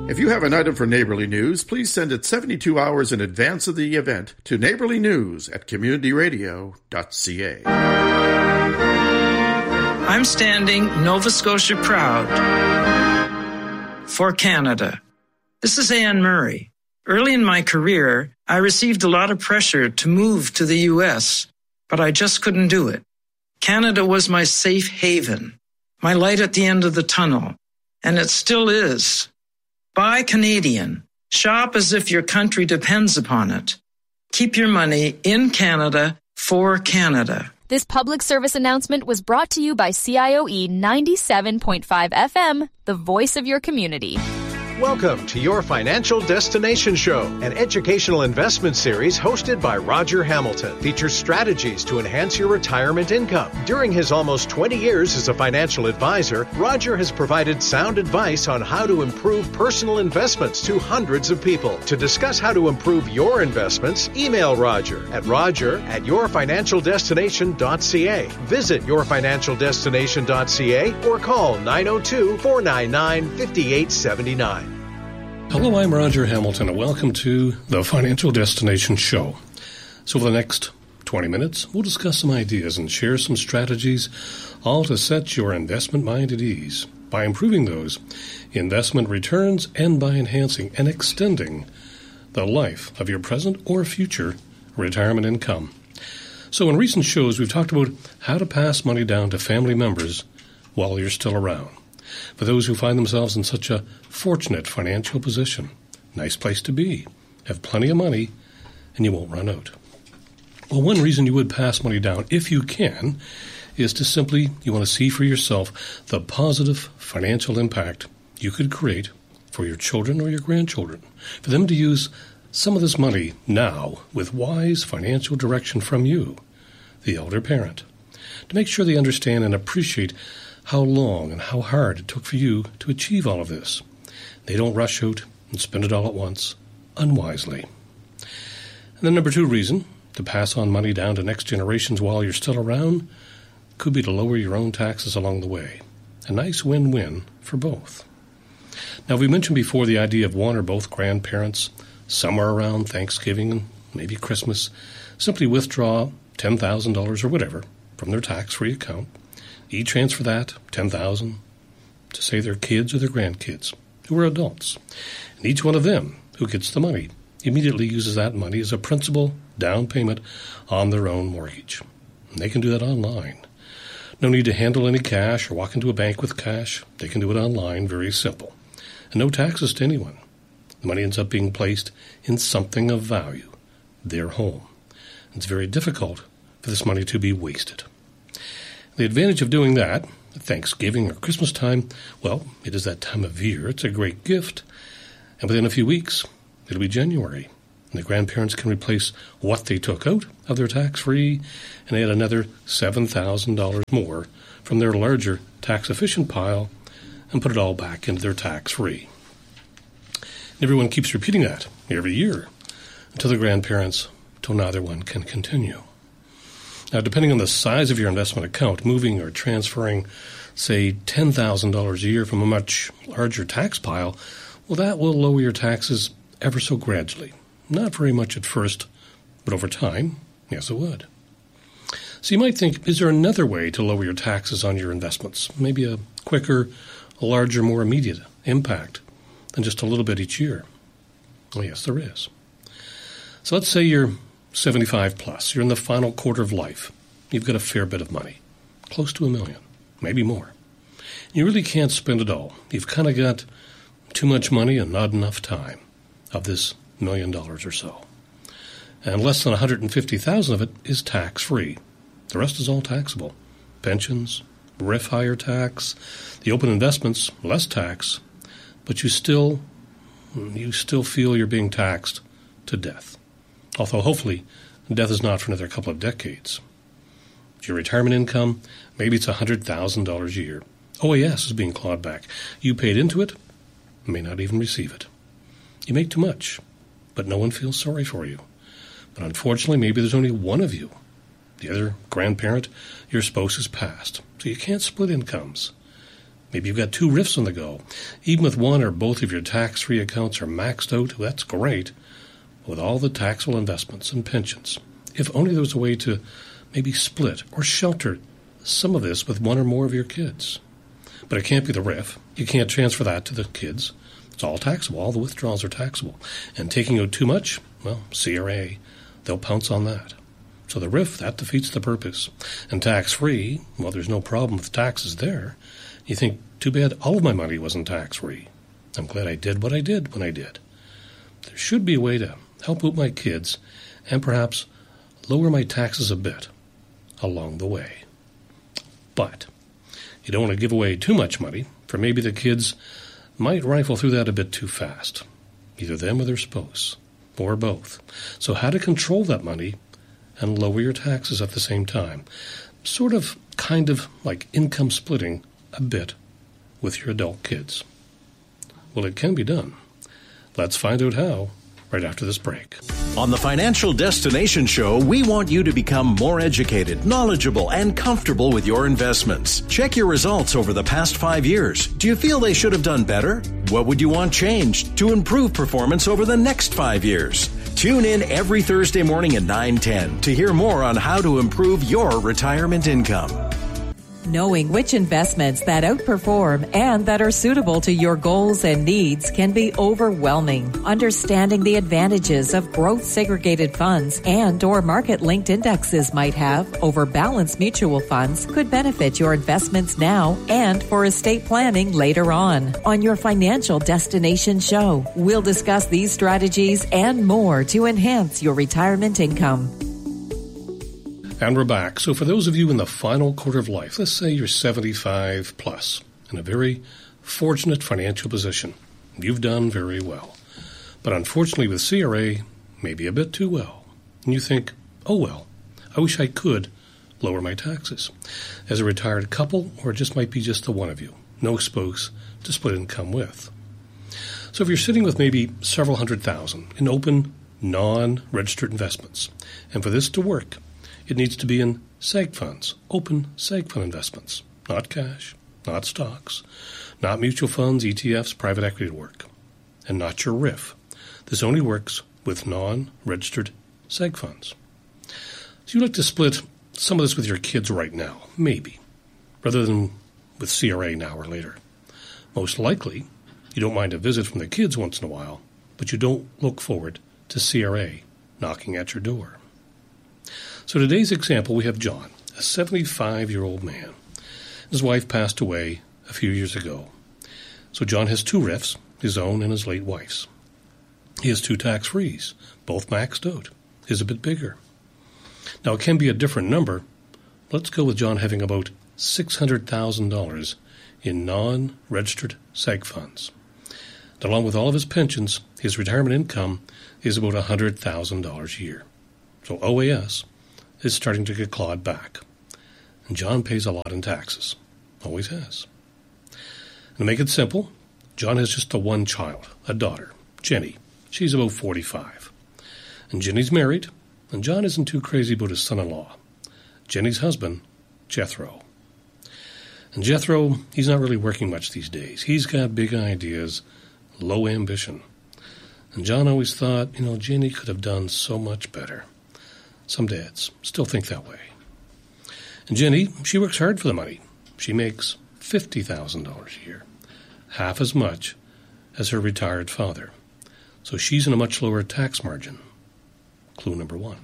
If you have an item for Neighborly News, please send it 72 hours in advance of the event to neighborlynews@communityradio.ca. I'm standing Nova Scotia proud for Canada. This is Anne Murray. Early in my career, I received a lot of pressure to move to the U.S., but I just couldn't do it. Canada was my safe haven, my light at the end of the tunnel, and it still is. Buy Canadian. Shop as if your country depends upon it. Keep your money in Canada for Canada. This public service announcement was brought to you by CIOE 97.5 FM, the voice of your community. Welcome to Your Financial Destination Show, an educational investment series hosted by Roger Hamilton. Features strategies to enhance your retirement income. During his almost 20 years as a financial advisor, Roger has provided sound advice on how to improve personal investments to hundreds of people. To discuss how to improve your investments, email Roger at roger@yourfinancialdestination.ca. Visit yourfinancialdestination.ca or call 902-499-5879. Hello, I'm Roger Hamilton, and welcome to the Financial Destination Show. So for the next 20 minutes, we'll discuss some ideas and share some strategies, all to set your investment mind at ease by improving those investment returns and by enhancing and extending the life of your present or future retirement income. So in recent shows, we've talked about how to pass money down to family members while you're still around. For those who find themselves in such a fortunate financial position, nice place to be, have plenty of money, and you won't run out. Well, one reason you would pass money down, if you can, is to simply, you want to see for yourself the positive financial impact you could create for your children or your grandchildren, for them to use some of this money now with wise financial direction from you, the elder parent, to make sure they understand and appreciate how long and how hard it took for you to achieve all of this. They don't rush out and spend it all at once, unwisely. And the number two reason to pass on money down to next generations while you're still around could be to lower your own taxes along the way. A nice win-win for both. Now, we mentioned before the idea of one or both grandparents, somewhere around Thanksgiving and maybe Christmas, simply withdraw $10,000 or whatever from their tax-free account. E-transfer that, $10,000, to say their kids or their grandkids, who are adults. And each one of them who gets the money immediately uses that money as a principal down payment on their own mortgage. And they can do that online. No need to handle any cash or walk into a bank with cash. They can do it online, very simple. And no taxes to anyone. The money ends up being placed in something of value, their home. It's very difficult for this money to be wasted. The advantage of doing that at Thanksgiving or Christmas time, well, it is that time of year. It's a great gift. And within a few weeks, it'll be January. And the grandparents can replace what they took out of their tax-free and add another $7,000 more from their larger tax-efficient pile and put it all back into their tax-free. And everyone keeps repeating that every year until the grandparents, till neither one can continue. Now, depending on the size of your investment account, moving or transferring, say, $10,000 a year from a much larger tax pile, well, that will lower your taxes ever so gradually. Not very much at first, but over time, yes, it would. So you might think, is there another way to lower your taxes on your investments? Maybe a quicker, a larger, more immediate impact than just a little bit each year? Well, yes, there is. So let's say you're 75 plus. You're in the final quarter of life. You've got a fair bit of money, close to $1 million, maybe more. You really can't spend it all. You've kind of got too much money and not enough time of this $1 million or so. And less than $150,000 of it is tax-free. The rest is all taxable. Pensions, RIF higher tax, the open investments, less tax, but you still feel you're being taxed to death. Although hopefully death is not for another couple of decades. Your retirement income, maybe it's $100,000 a year. OAS is being clawed back. You paid into it, may not even receive it. You make too much, but no one feels sorry for you. But unfortunately, maybe there's only one of you. The other grandparent, your spouse has passed, so you can't split incomes. Maybe you've got 2 RIFs on the go. Even with one or both of your tax-free accounts are maxed out, that's great. With all the taxable investments and pensions, if only there was a way to maybe split or shelter some of this with one or more of your kids. But it can't be the RIF. You can't transfer that to the kids. It's all taxable. All the withdrawals are taxable. And taking out too much, well, CRA, they'll pounce on that. So the RIF, that defeats the purpose. And tax-free, well, there's no problem with taxes there. You think, too bad all of my money wasn't tax-free. I'm glad I did what I did when I did. There should be a way to help out my kids and perhaps lower my taxes a bit along the way. But you don't want to give away too much money, for maybe the kids might rifle through that a bit too fast, either them or their spouse, or both. So how to control that money and lower your taxes at the same time, kind of like income splitting a bit with your adult kids. Well, it can be done. Let's find out how right after this break. On the Financial Destination Show, we want you to become more educated, knowledgeable, and comfortable with your investments. Check your results over the past 5 years. Do you feel they should have done better? What would you want changed to improve performance over the next 5 years? Tune in every Thursday morning at 9:10 to hear more on how to improve your retirement income. Knowing which investments that outperform and that are suitable to your goals and needs can be overwhelming. Understanding the advantages of growth segregated funds and or market-linked indexes might have over balanced mutual funds could benefit your investments now and for estate planning later on. On your Financial Destination Show, we'll discuss these strategies and more to enhance your retirement income. And we're back. So for those of you in the final quarter of life, let's say you're 75 plus, in a very fortunate financial position. You've done very well. But unfortunately with CRA, maybe a bit too well. And you think, oh well, I wish I could lower my taxes. As a retired couple, or it just might be just the one of you, no spouse to split income with. So if you're sitting with maybe several $100,000 in open, non-registered investments, and for this to work, it needs to be in seg funds, open seg fund investments, not cash, not stocks, not mutual funds, ETFs, private equity work, and not your RIF. This only works with non-registered seg funds. So you like to split some of this with your kids right now, maybe, rather than with CRA now or later. Most likely, you don't mind a visit from the kids once in a while, but you don't look forward to CRA knocking at your door. So today's example, we have John, a 75-year-old man. His wife passed away a few years ago. So John has 2 RIFs, his own and his late wife's. He has 2 tax-frees, both maxed out. His a bit bigger. Now, it can be a different number. Let's go with John having about $600,000 in non-registered seg funds. And along with all of his pensions, his retirement income is about $100,000 a year. So OAS is starting to get clawed back. And John pays a lot in taxes. Always has. And to make it simple, John has just the one child, a daughter, Jenny. She's about 45. And Jenny's married, and John isn't too crazy about his son-in-law, Jenny's husband, Jethro. And Jethro, he's not really working much these days. He's got big ideas, low ambition. And John always thought, Jenny could have done so much better. Some dads still think that way. And Jenny, she works hard for the money. She makes $50,000 a year, half as much as her retired father. So she's in a much lower tax margin. Clue number 1.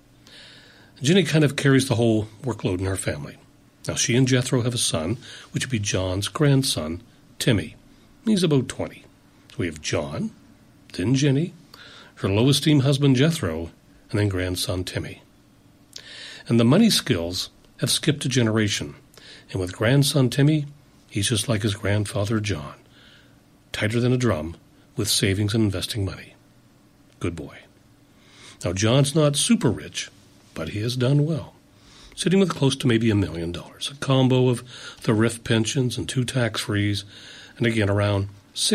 Jenny kind of carries the whole workload in her family. Now, she and Jethro have a son, which would be John's grandson, Timmy. He's about 20. So we have John, then Jenny, her low-esteem husband, Jethro, and then grandson Timmy. And the money skills have skipped a generation. And with grandson Timmy, he's just like his grandfather John, tighter than a drum with savings and investing money. Good boy. Now, John's not super rich, but he has done well, sitting with close to maybe $1 million, a combo of the RIF pensions and 2 tax-frees, and again around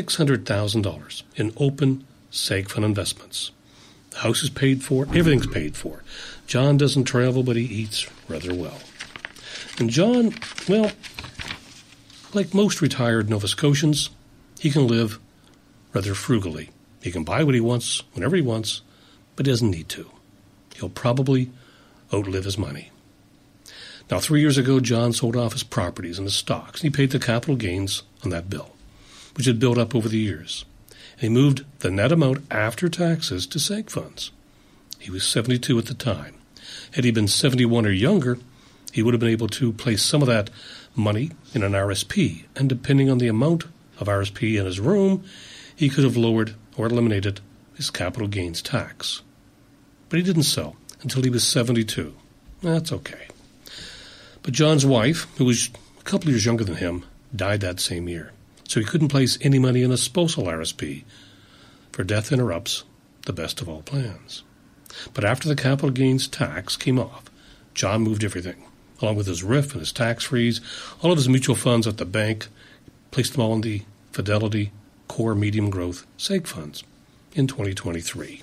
$600,000 in open seg fund investments. The house is paid for. Everything's paid for. John doesn't travel, but he eats rather well. And John, well, Like most retired Nova Scotians, he can live rather frugally. He can buy what he wants whenever he wants, but he doesn't need to. He'll probably outlive his money. Now, 3 years ago, John sold off his properties and his stocks, and he paid the capital gains on that bill, which had built up over the years. And he moved the net amount after taxes to seg funds. He was 72 at the time. Had he been 71 or younger, he would have been able to place some of that money in an RSP, and depending on the amount of RSP in his room, he could have lowered or eliminated his capital gains tax. But he didn't sell until he was 72. That's okay. But John's wife, who was a couple years younger than him, died that same year, so he couldn't place any money in a spousal RSP, for death interrupts the best of all plans. But after the capital gains tax came off, John moved everything, along with his RIF and his tax-frees, all of his mutual funds at the bank, placed them all in the Fidelity Core Medium Growth seg funds in 2023.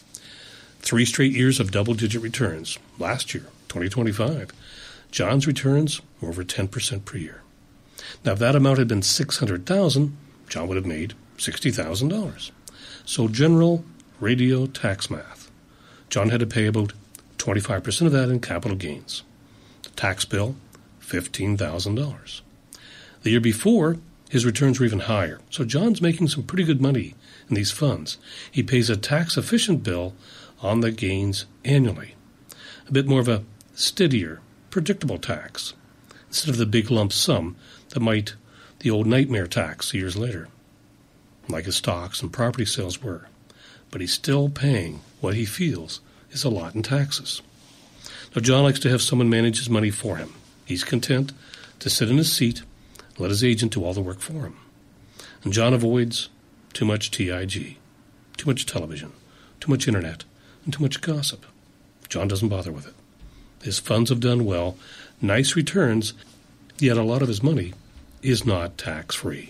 3 straight years of double-digit returns. Last year, 2025, John's returns were over 10% per year. Now, if that amount had been $600,000, John would have made $60,000. So general radio tax math. John had to pay about 25% of that in capital gains. The tax bill, $15,000. The year before, his returns were even higher. So John's making some pretty good money in these funds. He pays a tax-efficient bill on the gains annually. A bit more of a steadier, predictable tax, instead of the big lump sum that might the old nightmare tax years later, like his stocks and property sales were. But he's still paying what he feels is a lot in taxes. Now, John likes to have someone manage his money for him. He's content to sit in his seat and let his agent do all the work for him. And John avoids too much TIG, too much television, too much internet, and too much gossip. John doesn't bother with it. His funds have done well, nice returns, yet a lot of his money is not tax-free.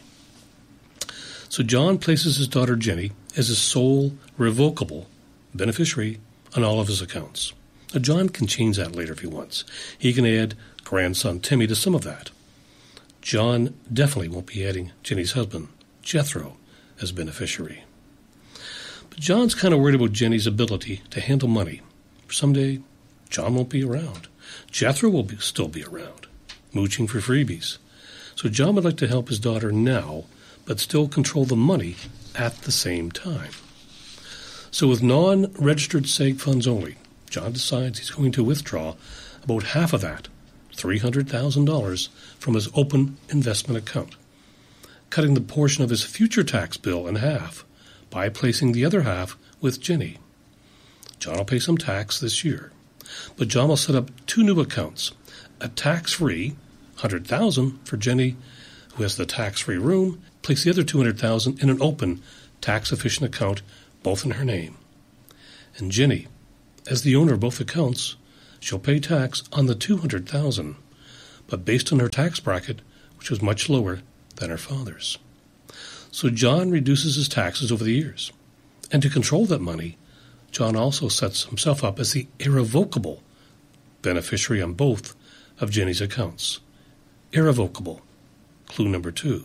So John places his daughter Jenny as his sole revocable beneficiary on all of his accounts. Now, John can change that later if he wants. He can add grandson Timmy to some of that. John definitely won't be adding Jenny's husband, Jethro, as beneficiary. But John's kind of worried about Jenny's ability to handle money. Someday, John won't be around. Jethro will still be around, mooching for freebies. So John would like to help his daughter now, but still control the money at the same time. So with non-registered seg funds only, John decides he's going to withdraw about half of that, $300,000, from his open investment account, cutting the portion of his future tax bill in half by placing the other half with Jenny. John will pay some tax this year, but John will set up 2 new accounts, a tax-free $100,000 for Jenny, who has the tax-free room, place the other $200,000 in an open, tax-efficient account, both in her name. And Jenny, as the owner of both accounts, she'll pay tax on the $200,000, but based on her tax bracket, which was much lower than her father's. So John reduces his taxes over the years. And to control that money, John also sets himself up as the irrevocable beneficiary on both of Jenny's accounts. Irrevocable. Clue number 2.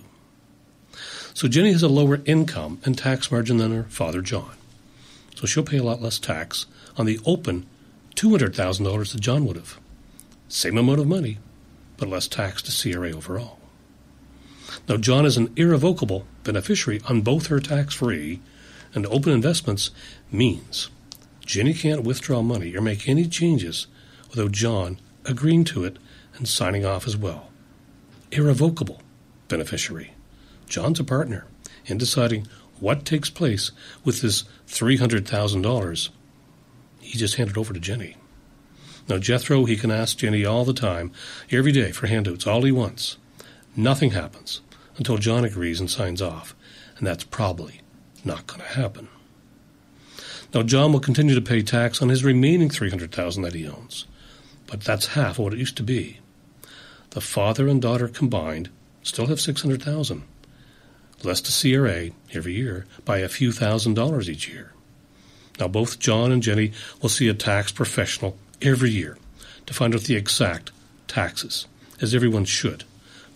So Jenny has a lower income and tax margin than her father, John. So she'll pay a lot less tax on the open $200,000 that John would have. Same amount of money, but less tax to CRA overall. Now, John is an irrevocable beneficiary on both her tax-free and open investments means Jenny can't withdraw money or make any changes without John agreeing to it and signing off as well. Irrevocable beneficiary. John's a partner in deciding what takes place with this $300,000. He just handed over to Jenny. Now, Jethro, he can ask Jenny all the time, every day, for handouts, all he wants. Nothing happens until John agrees and signs off, and that's probably not going to happen. Now, John will continue to pay tax on his remaining $300,000 that he owns, but that's half of what it used to be. The father and daughter combined still have $600,000, less to CRA every year by a few $1,000s each year. Now, both John and Jenny will see a tax professional every year to find out the exact taxes, as everyone should,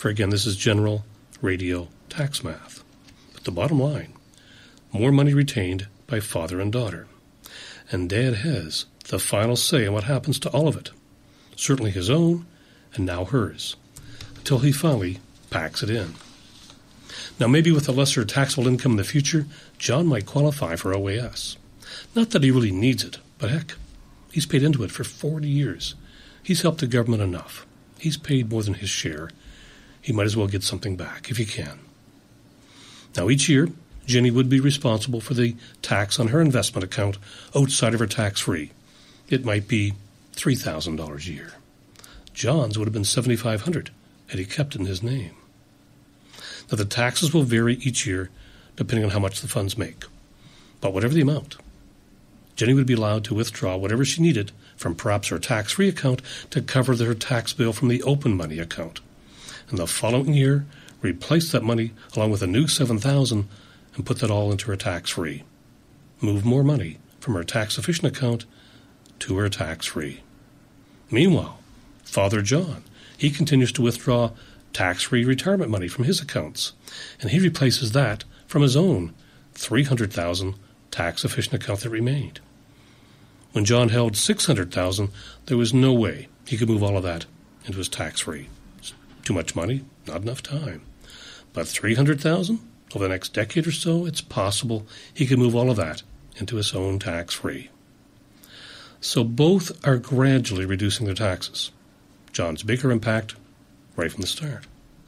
For again, this is general radio tax math. But the bottom line, more money retained by father and daughter. And Dad has the final say on what happens to all of it. Certainly his own, and now hers, until he finally packs it in. Now maybe with a lesser taxable income in the future, John might qualify for OAS. Not that he really needs it, but heck, he's paid into it for 40 years. He's helped the government enough. He's paid more than his share. He might as well get something back if he can. Now each year, Jenny would be responsible for the tax on her investment account outside of her tax-free. It might be $3,000 a year. John's would have been $7,500 had he kept it in his name. Now the taxes will vary each year depending on how much the funds make. But whatever the amount, Jenny would be allowed to withdraw whatever she needed from perhaps her tax-free account to cover her tax bill from the open money account. And the following year, replace that money along with a new $7,000 and put that all into her tax-free. Move more money from her tax-efficient account to her tax-free. Meanwhile, Father John, he continues to withdraw tax-free retirement money from his accounts, and he replaces that from his own $300,000 tax-efficient account that remained. When John held $600,000, there was no way he could move all of that into his tax-free. Too much money, not enough time. But $300,000 over the next decade or so, it's possible he could move all of that into his own tax-free. So both are gradually reducing their taxes. John's bigger impact right from the start.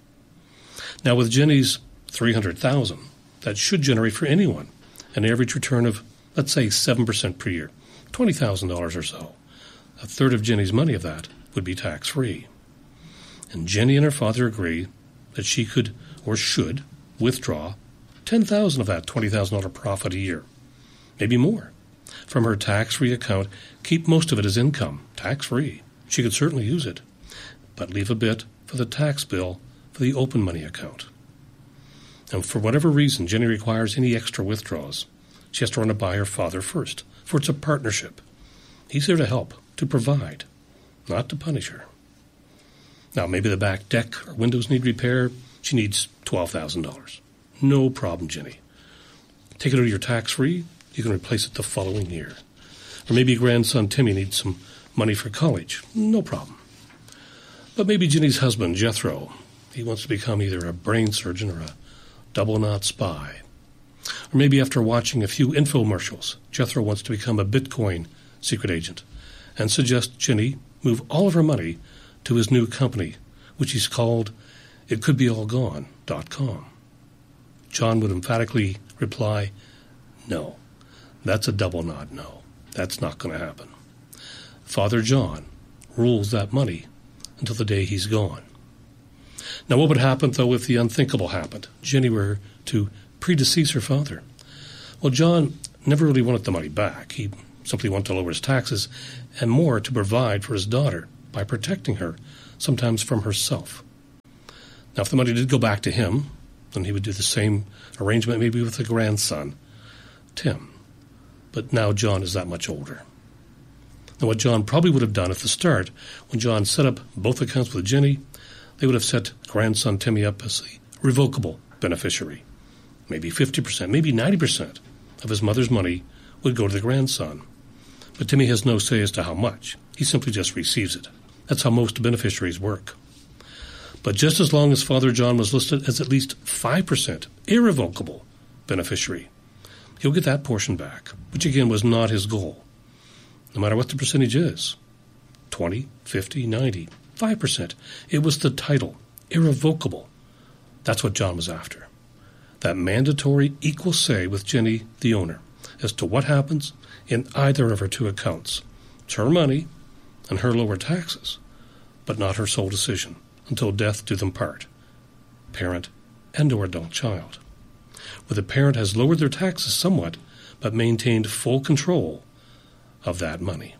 Now with Jenny's $300,000, that should generate for anyone an average return of, let's say, 7% per year, $20,000 or so. A third of Jenny's money of that would be tax-free. And Jenny and her father agree that she could or should withdraw $10,000 of that $20,000 profit a year, maybe more, from her tax-free account. Keep most of it as income, tax-free. She could certainly use it, but leave a bit for the tax bill for the open money account. And for whatever reason Jenny requires any extra withdrawals, she has to run it by her father first, for it's a partnership. He's there to help, to provide, not to punish her. Now, maybe the back deck or windows need repair. She needs $12,000. No problem, Jenny. Take it out of your tax-free. You can replace it the following year. Or maybe your grandson Timmy needs some money for college. No problem. But maybe Jenny's husband, Jethro, he wants to become either a brain surgeon or a double-knot spy. Or maybe after watching a few infomercials, Jethro wants to become a Bitcoin secret agent and suggests Jenny move all of her money to his new company, which he's called itcouldbeallgone.com. John would emphatically reply, no, that's a double knot no. That's not going to happen. Father John rules that money until the day he's gone. Now, what would happen, though, if the unthinkable happened? Jenny were to predecease her father. Well, John never really wanted the money back. He simply wanted to lower his taxes and more to provide for his daughter by protecting her, sometimes from herself. Now, if the money did go back to him, then he would do the same arrangement maybe with the grandson, Tim. But now John is that much older. Now, what John probably would have done at the start, when John set up both accounts with Jenny, they would have set grandson Timmy up as the revocable beneficiary. Maybe 50%, maybe 90% of his mother's money would go to the grandson. But Timmy has no say as to how much. He simply just receives it. That's how most beneficiaries work. But just as long as Father John was listed as at least 5% irrevocable beneficiary, he'll get that portion back, which again was not his goal. No matter what the percentage is, 20, 50, 90, 5%. It was the title, irrevocable. That's what John was after. That mandatory equal say with Jenny, the owner, as to what happens in either of her two accounts. It's her money and her lower taxes, but not her sole decision, until death do them part, parent and or adult child. Where the parent has lowered their taxes somewhat, but maintained full control of that money.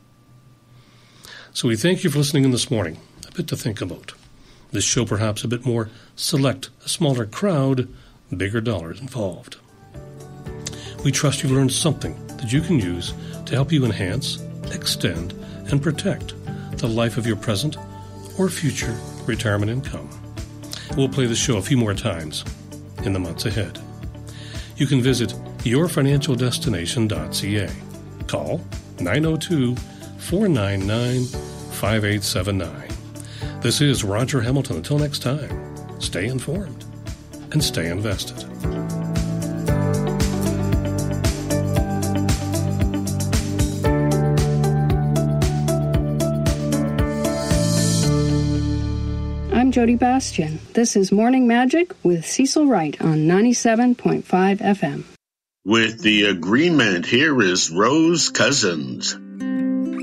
So we thank you for listening in this morning. A bit to think about. This show perhaps a bit more select, a smaller crowd, bigger dollars involved. We trust you've learned something that you can use to help you enhance, extend, and protect the life of your present or future retirement income. We'll play the show a few more times in the months ahead. You can visit yourfinancialdestination.ca. Call 902-499-5879. This is Roger Hamilton. Until next time, stay informed and stay invested. I'm Jody Bastian. This is Morning Magic with Cecil Wright on 97.5 FM. With the agreement, here is Rose Cousins.